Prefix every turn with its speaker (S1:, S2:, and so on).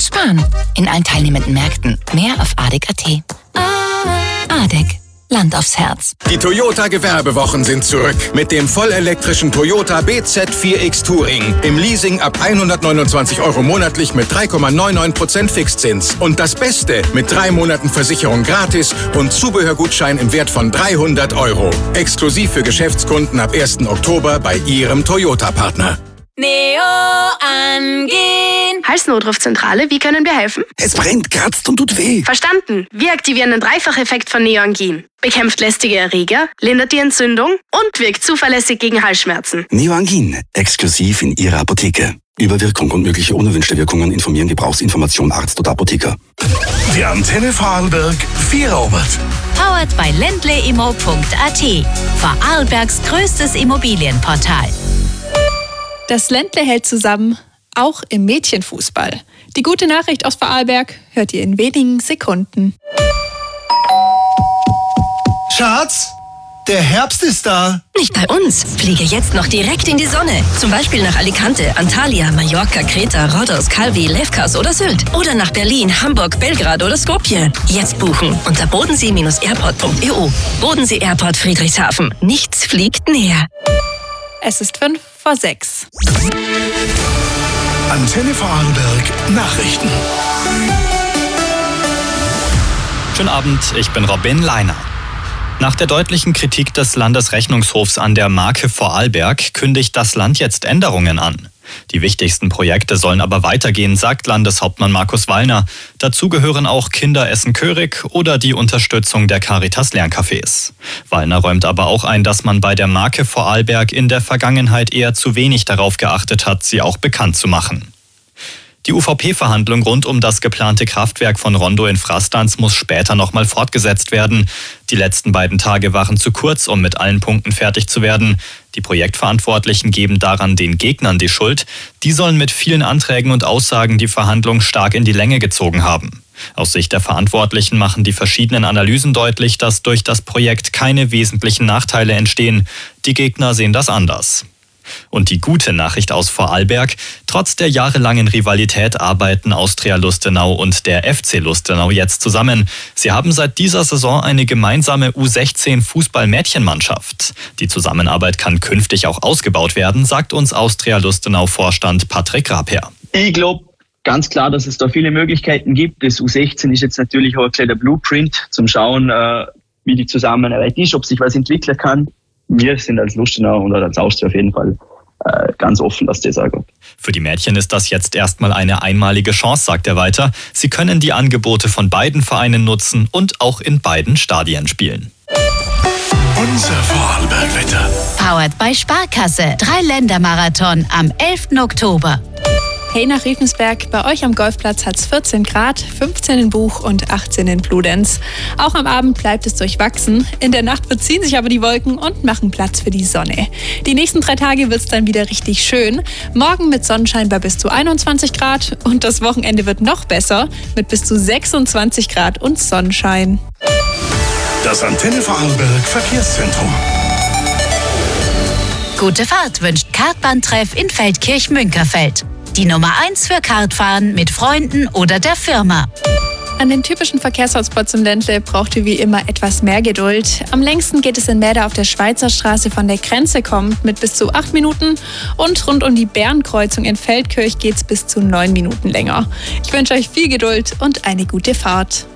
S1: Sparen in allen teilnehmenden Märkten. Mehr auf adek.at. Adek. Land aufs Herz.
S2: Die Toyota Gewerbewochen sind zurück. Mit dem vollelektrischen Toyota BZ4X Touring. Im Leasing ab 129 € monatlich mit 3,99% Fixzins. Und das Beste, mit 3 Monaten Versicherung gratis und Zubehörgutschein im Wert von 300 €. Exklusiv für Geschäftskunden ab 1. Oktober bei Ihrem Toyota-Partner.
S3: Neo angehen.
S4: Halsnotrufzentrale, wie können wir helfen?
S5: Es brennt, kratzt und tut weh.
S4: Verstanden. Wir aktivieren den Dreifacheffekt von Neoangin. Bekämpft lästige Erreger, lindert die Entzündung und wirkt zuverlässig gegen Halsschmerzen.
S5: Neoangin, exklusiv in Ihrer Apotheke. Über Wirkung und mögliche unerwünschte Wirkungen informieren Gebrauchsinformation Arzt oder Apotheker.
S6: Die Antenne Vorarlberg Vierobert.
S7: Powered by ländleimo.at. Vorarlbergs größtes Immobilienportal.
S8: Das Ländle hält zusammen, auch im Mädchenfußball. Die gute Nachricht aus Vorarlberg hört ihr in wenigen Sekunden.
S6: Schatz, der Herbst ist da.
S9: Nicht bei uns. Fliege jetzt noch direkt in die Sonne. Zum Beispiel nach Alicante, Antalya, Mallorca, Kreta, Rhodos, Calvi, Lefkas oder Sylt. Oder nach Berlin, Hamburg, Belgrad oder Skopje. Jetzt buchen unter bodensee-airport.eu. Bodensee Airport Friedrichshafen. Nichts fliegt näher.
S8: Es ist 5:05.
S6: Antenne Vorarlberg Nachrichten.
S10: Schönen Abend, ich bin Robin Leiner. Nach der deutlichen Kritik des Landesrechnungshofs an der Marke Vorarlberg kündigt das Land jetzt Änderungen an. Die wichtigsten Projekte sollen aber weitergehen, sagt Landeshauptmann Markus Wallner. Dazu gehören auch Kinderessen Körig oder die Unterstützung der Caritas Lerncafés. Wallner räumt aber auch ein, dass man bei der Marke Vorarlberg in der Vergangenheit eher zu wenig darauf geachtet hat, sie auch bekannt zu machen. Die UVP-Verhandlung rund um das geplante Kraftwerk von Rondo in Frastanz muss später nochmal fortgesetzt werden. Die letzten beiden Tage waren zu kurz, um mit allen Punkten fertig zu werden. Die Projektverantwortlichen geben daran den Gegnern die Schuld. Die sollen mit vielen Anträgen und Aussagen die Verhandlung stark in die Länge gezogen haben. Aus Sicht der Verantwortlichen machen die verschiedenen Analysen deutlich, dass durch das Projekt keine wesentlichen Nachteile entstehen. Die Gegner sehen das anders. Und die gute Nachricht aus Vorarlberg: Trotz der jahrelangen Rivalität arbeiten Austria Lustenau und der FC Lustenau jetzt zusammen. Sie haben seit dieser Saison eine gemeinsame U16-Fußball-Mädchenmannschaft. Die Zusammenarbeit kann künftig auch ausgebaut werden, sagt uns Austria Lustenau-Vorstand Patrick Raper.
S11: Ich glaube ganz klar, dass es da viele Möglichkeiten gibt. Das U16 ist jetzt natürlich auch ein kleiner Blueprint zum Schauen, wie die Zusammenarbeit ist, ob sich was entwickeln kann. Wir sind als Lustenau und als Austria auf jeden Fall ganz offen, dass das auch geht.
S10: Für die Mädchen ist das jetzt erstmal eine einmalige Chance, sagt er weiter. Sie können die Angebote von beiden Vereinen nutzen und auch in beiden Stadien spielen.
S6: Unser Vorarlberg-Wetter.
S7: Powered by Sparkasse. 3-Länder-Marathon am 11. Oktober.
S8: Hey nach Riefensberg, bei euch am Golfplatz hat es 14 Grad, 15 in Buch und 18 in Bludenz. Auch am Abend bleibt es durchwachsen. In der Nacht verziehen sich aber die Wolken und machen Platz für die Sonne. Die nächsten 3 Tage wird es dann wieder richtig schön. Morgen mit Sonnenschein bei bis zu 21 Grad und das Wochenende wird noch besser mit bis zu 26 Grad und Sonnenschein.
S6: Das Antenne Vorarlberg Verkehrszentrum.
S7: Gute Fahrt wünscht Kartbahntreff in Feldkirch-Münkerfeld. Die Nummer 1 für Kartfahren mit Freunden oder der Firma.
S8: An den typischen Verkehrshotspots im Ländle braucht ihr wie immer etwas mehr Geduld. Am längsten geht es in Mäder auf der Schweizer Straße von der Grenze kommend mit bis zu 8 Minuten und rund um die Bernkreuzung in Feldkirch geht es bis zu 9 Minuten länger. Ich wünsche euch viel Geduld und eine gute Fahrt.